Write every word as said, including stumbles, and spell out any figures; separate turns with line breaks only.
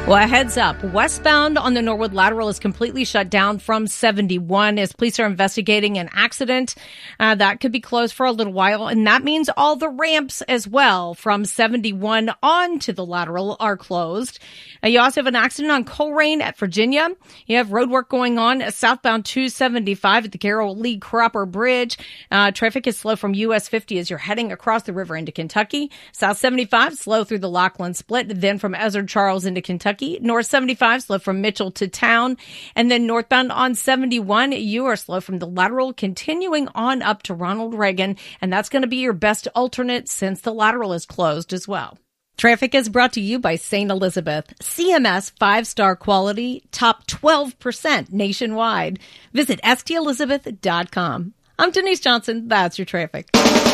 Well, a heads up. Westbound on the Norwood Lateral is completely shut down from seventy-one as police are investigating an accident uh, that could be closed for a little while. And that means all the ramps as well from seventy-one on to the Lateral are closed. Uh, you also have an accident on Colerain at Virginia. You have road work going on southbound two seventy-five at the Carroll Lee Cropper Bridge. Uh, traffic is slow from U S fifty as you're heading across the river into Kentucky. South seventy-five slow through the Lachlan Split, then from Ezard Charles into Kentucky. North seventy-five slow from Mitchell to Town. And then northbound on seventy-one, you are slow from the Lateral continuing on up to Ronald Reagan. And that's going to be your best alternate since the Lateral is closed as well. Traffic is brought to you by Saint Elizabeth. C M S five-star quality, top twelve percent nationwide. Visit S T Elizabeth dot com. I'm Denise Johnson. That's your traffic.